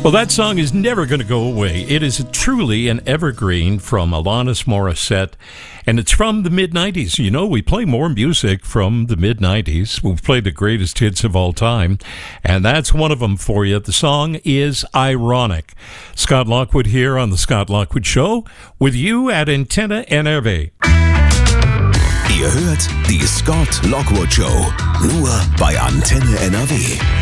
Well, that song is never going to go away. It is truly an evergreen from Alanis Morissette, and it's from the mid-'90s. You know, we play more music from the mid-'90s. We've played the greatest hits of all time, and that's one of them for you. The song is Ironic. Scott Lockwood here on The Scott Lockwood Show with you at Antenne NRW. Ihr hört die Scott Lockwood Show, nur bei Antenne NRW.